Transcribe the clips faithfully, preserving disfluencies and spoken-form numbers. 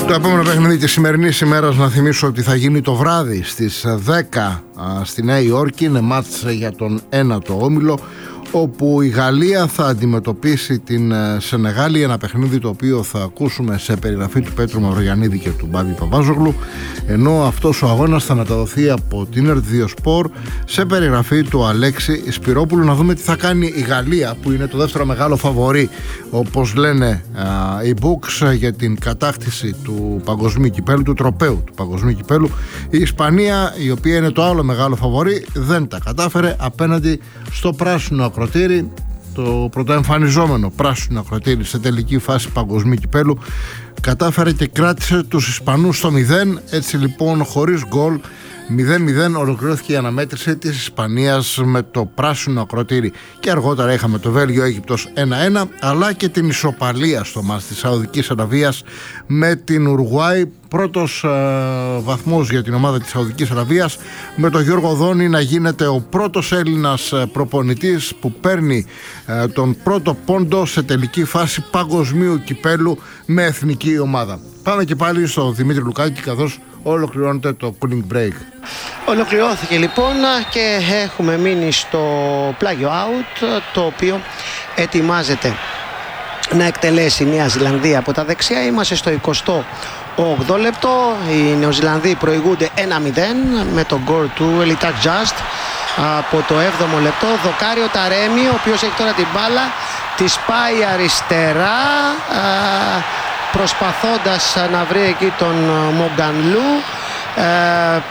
Το επόμενο παιχνίδι της σημερινής ημέρας, να θυμίσω ότι θα γίνει το βράδυ στις δέκα στη Νέα Υόρκη. Είναι μάτς για τον ένατο όμιλο, όπου η Γαλλία θα αντιμετωπίσει την Σενεγάλη, ένα παιχνίδι το οποίο θα ακούσουμε σε περιγραφή του Πέτρου Μαυρογιαννίδη και του Μπάμπη Παπάζογλου, ενώ αυτός ο αγώνας θα μεταδοθεί από την ερτ δύο Σπορ σε περιγραφή του Αλέξη Σπυρόπουλου. Να δούμε τι θα κάνει η Γαλλία, που είναι το δεύτερο μεγάλο φαβορί, όπως λένε α, οι books, για την κατάκτηση του παγκοσμίου κυπέλου, του τροπαίου του παγκοσμίου κυπέλου. Η Ισπανία, η οποία είναι το άλλο μεγάλο φαβορί, δεν τα κατάφερε απέναντι στο πράσινο ακροτήρι, το πρωτοεμφανιζόμενο πράσινο ακροτήρι σε τελική φάση παγκοσμίου κυπέλου. Κατάφερε και κράτησε τους Ισπανούς στο μηδέν. Έτσι λοιπόν, χωρίς γκολ, μηδέν μηδέν ολοκληρώθηκε η αναμέτρηση της Ισπανίας με το πράσινο ακροτήρι. Και αργότερα είχαμε το Βέλγιο-Αίγυπτος ένα ένα, αλλά και την ισοπαλία στο μάτς της Σαουδικής Αραβίας με την Ουρουάη. Πρώτος ε, βαθμός για την ομάδα της Σαουδικής Αραβίας, με τον Γιώργο Δόνη να γίνεται ο πρώτος Έλληνας προπονητής που παίρνει ε, τον πρώτο πόντο σε τελική φάση παγκοσμίου κυπέλου με εθνική ομάδα. Πάμε και πάλι στο Δημήτρη Λουκάκη, καθώς ολοκληρώνεται το cooling break. Ολοκληρώθηκε λοιπόν και έχουμε μείνει στο πλάγιο out, το οποίο ετοιμάζεται να εκτελέσει η Νέα Ζηλανδία από τα δεξιά. Είμαστε στο εικοστό όγδοο λεπτό. Οι Νεοζηλανδοί προηγούνται ένα μηδέν με τον γκολ του Ελιτάκ Just από το έβδομο λεπτό. Δοκάρι ο Ταρέμι, ο οποίος έχει τώρα την μπάλα, τη πάει αριστερά προσπαθώντας να βρει εκεί τον Μογκανλού. Ε,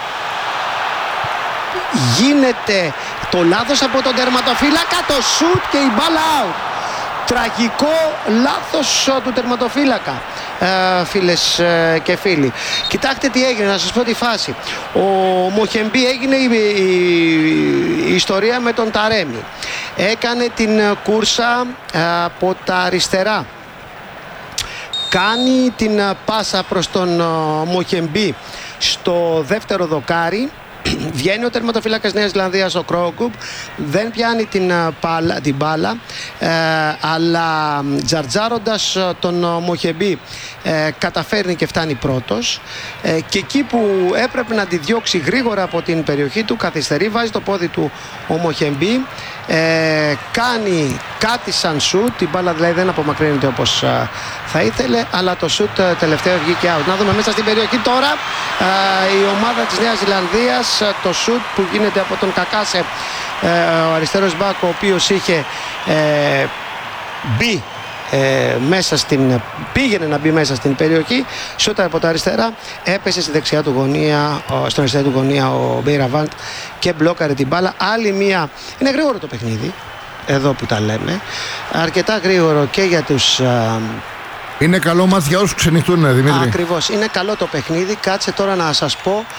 γίνεται το λάθος από τον τερματοφύλακα, το σουτ και η μπάλα out. Τραγικό λάθος του τερματοφύλακα, ε, φίλες ε, και φίλοι. Κοιτάξτε τι έγινε, να σας πω τη φάση. Ο Μοχεμπή, έγινε η, η, η ιστορία με τον Ταρέμι. Έκανε την κούρσα ε, από τα αριστερά. Κάνει την πάσα προς τον Μοχεμπή στο δεύτερο δοκάρι. Βγαίνει ο τερματοφύλακας Νέας Ζηλανδίας, ο Κρόκουπ, δεν πιάνει την, πάλα, την μπάλα, ε, αλλά τζαρτζάροντας τον Μοχεμπή ε, καταφέρνει και φτάνει πρώτος, ε, και εκεί που έπρεπε να τη διώξει γρήγορα από την περιοχή του, καθυστερεί, βάζει το πόδι του ο Μοχεμπή, ε, κάνει κάτι σαν σουτ, την μπάλα δηλαδή δεν απομακρύνεται όπως ε, θα ήθελε, αλλά το σουτ ε, τελευταίο βγήκε out. Να δούμε μέσα στην περιοχή τώρα ε, η ομάδα της Νέας Ζηλανδίας, το σουτ που γίνεται από τον Κακάσε, ε, ο αριστερός μπακ, ο οποίος είχε ε, μπει ε, μέσα στην, πήγαινε να μπει μέσα στην περιοχή, σούτα από τα αριστερά, έπεσε στη δεξιά του γωνία, στον αριστερά του γωνία ο Μπέιραβαντ και μπλόκαρε την μπάλα. Άλλη μία, είναι γρήγορο το παιχνίδι εδώ που τα λέμε, αρκετά γρήγορο και για τους α, είναι καλό μάτς για όσους ξενυχτούν, Δημήτρη. Ακριβώς, είναι καλό το παιχνίδι. Κάτσε τώρα να σας πω